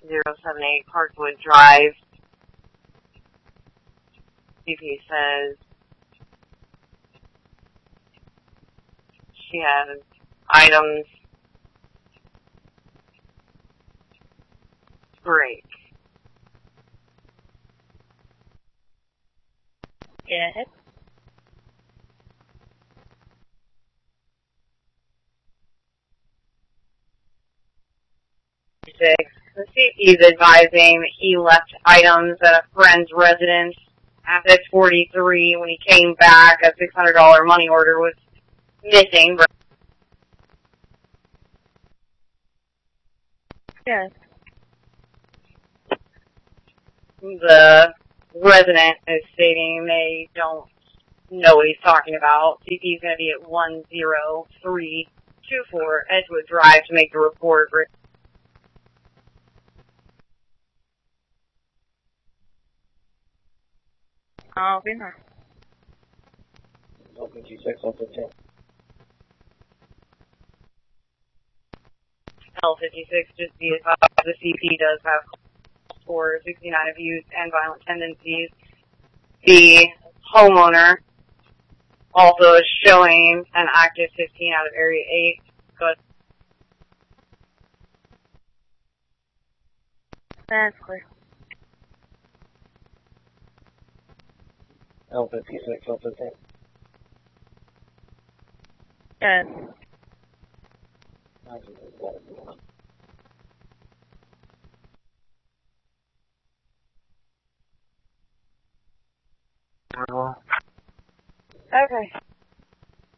078 Parkwood Drive. CP says she has items to break. Yeah. The CP is advising that he left items at a friend's residence at 6:43. When he came back, a $600 money order was missing. Yes. The resident is stating they don't know what he's talking about. CP is going to be at 10324 Edgewood Drive to make the report. I'll be there. L56, L15. L56, just be advised, the CP does have for 69 abuse and violent tendencies. The homeowner also is showing an active 15 out of Area 8. But That's clear. L56, L15. Yes. okay.